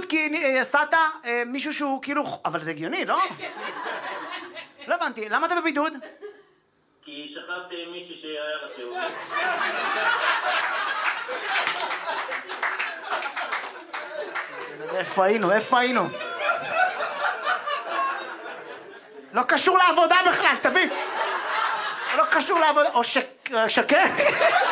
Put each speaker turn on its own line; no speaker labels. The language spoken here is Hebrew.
כי נסעת מישהו שהוא כאילו... אבל זה הגיוני, לא? לא הבנתי, למה אתה בבידוד?
כי שכבתי עם מישהי שהיה לה תיאור.
איפה היינו? לא קשור לעבודה בכלל, תבין? לא קשור לעבודה, או שקר?